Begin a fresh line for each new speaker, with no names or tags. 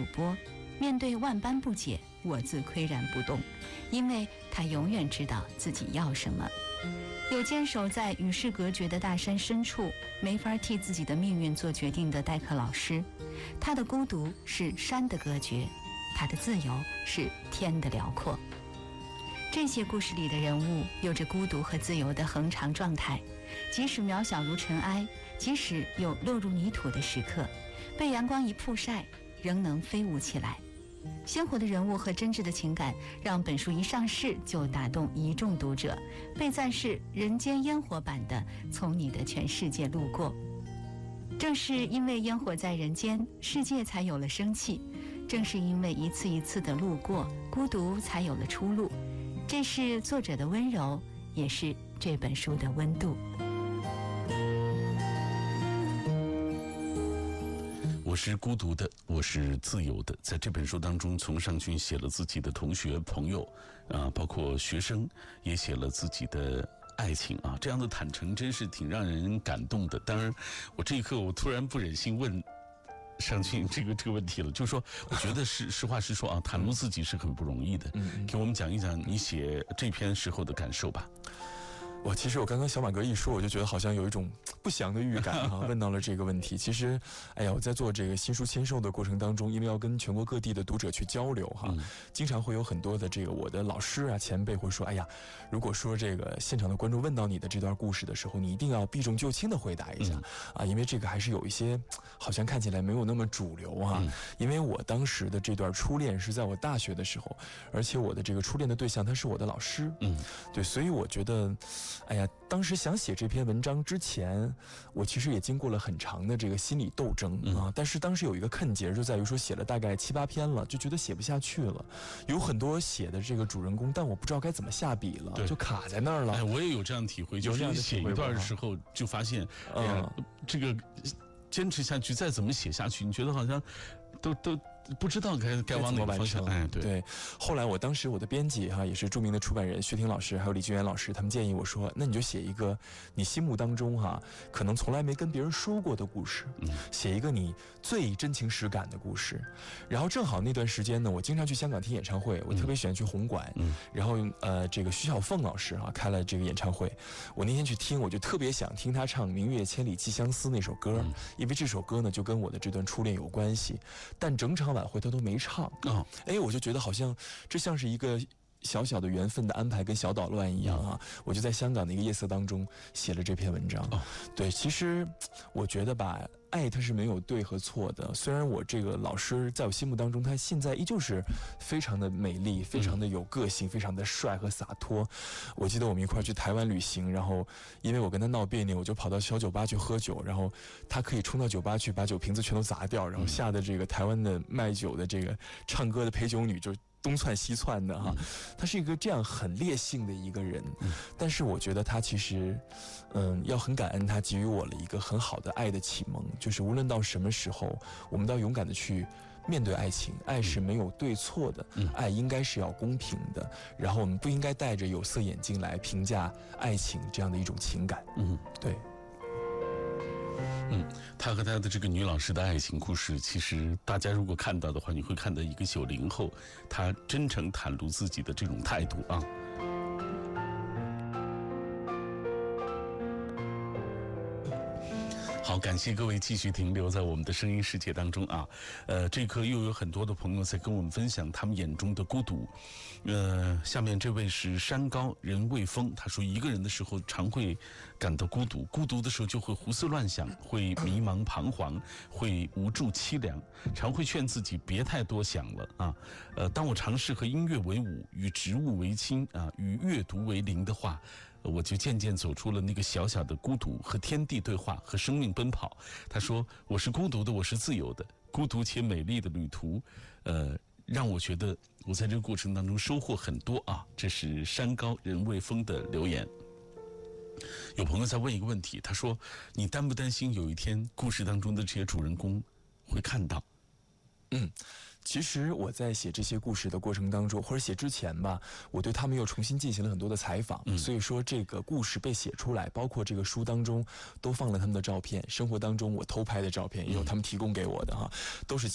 波，面对万般不解，我自岿然不动，因为他永远知道自己要什么。有坚守在与世隔绝的大山深处，没法替自己的命运做决定的代课老师，他的孤独是山的隔绝，他的自由是天的辽阔。这些故事里的人物有着孤独和自由的恒常状态，即使渺小如尘埃，即使有落入泥土的时刻，被阳光一曝晒，仍能飞舞起来。鲜活的人物和真挚的情感，让本书一上市就打动一众读者，被赞是人间烟火版的从你的全世界路过。正是因为烟火在人间，世界才有了生气；正是因为一次一次的路过，孤独才有了出路。这是作者的温柔，也是这本书的温度。
我是孤独的，我是自由的。在这本书当中，丛尚勋写了自己的同学朋友包括学生，也写了自己的爱情啊，这样的坦诚真是挺让人感动的。当然我这一刻我突然不忍心问尚勋这个问题了，就是说我觉得实话实说啊，袒露自己是很不容易的。给我们讲一讲你写这篇时候的感受吧。
其实我刚刚小马哥一说，我就觉得好像有一种不祥的预感哈。问到了这个问题，其实，我在做这个新书签售的过程当中，因为要跟全国各地的读者去交流哈，经常会有很多的这个我的老师啊前辈会说，如果说这个现场的观众问到你的这段故事的时候，你一定要避重就轻的回答一下因为这个还是有一些好像看起来没有那么主流哈。因为我当时的这段初恋是在我大学的时候，而且我的这个初恋的对象他是我的老师，对，所以我觉得。当时想写这篇文章之前，我其实也经过了很长的这个心理斗争但是当时有一个坎节，就在于说写了大概7、8篇了，就觉得写不下去了。有很多写的这个主人公，但我不知道该怎么下笔了，就卡在那儿了。
我也有这样的体会，就是写一段的时候就发现，这个坚持下去，再怎么写下去，你觉得好像都不知道该往哪个方向。
对。后来当时我的编辑也是著名的出版人薛婷老师还有李俊元老师，他们建议我说，那你就写一个你心目当中可能从来没跟别人说过的故事，写一个你最真情实感的故事。然后正好那段时间呢，我经常去香港听演唱会，我特别喜欢去红馆，然后这个徐小凤老师开了这个演唱会，我那天去听，我就特别想听他唱《明月千里寄相思》那首歌，因为这首歌呢就跟我的这段初恋有关系，但整场晚会他都没唱我就觉得好像这像是一个小小的缘分的安排，跟小捣乱一样我就在香港的一个夜色当中写了这篇文章。对，其实我觉得吧，爱它是没有对和错的。虽然我这个老师在我心目当中，他现在依旧是非常的美丽，非常的有个性，非常的帅和洒脱。我记得我们一块去台湾旅行，然后因为我跟他闹别扭，我就跑到小酒吧去喝酒，然后他可以冲到酒吧去把酒瓶子全都砸掉，然后吓得这个台湾的卖酒的这个唱歌的陪酒女就东窜西窜的他是一个这样很烈性的一个人，但是我觉得他其实要很感恩他给予我了一个很好的爱的启蒙，就是无论到什么时候，我们都要勇敢的去面对爱情，爱是没有对错的，爱应该是要公平的，然后我们不应该戴着有色眼镜来评价爱情这样的一种情感。对。
他和他的这个女老师的爱情故事，其实大家如果看到的话，你会看到一个90后，他真诚袒露自己的这种态度好，感谢各位继续停留在我们的声音世界当中这一刻又有很多的朋友在跟我们分享他们眼中的孤独。下面这位是山高人未丰，他说一个人的时候常会感到孤独，孤独的时候就会胡思乱想，会迷茫彷徨，会无助凄凉，常会劝自己别太多想了当我尝试和音乐为伍，与植物为亲与阅读为邻的话，我就渐渐走出了那个小小的孤独，和天地对话，和生命奔跑。他说我是孤独的，我是自由的，孤独且美丽的旅途让我觉得我在这个过程当中收获很多这是山高人未丰的留言。有朋友在问一个问题，他说你担不担心有一天故事当中的这些主人公会看到？
其实我在写这些故事的过程当中，或者写之前吧，我对他们又重新进行了很多的采访，所以说这个故事被写出来，包括这个书当中都放了他们的照片，生活当中我偷拍的照片也有他们提供给我的都是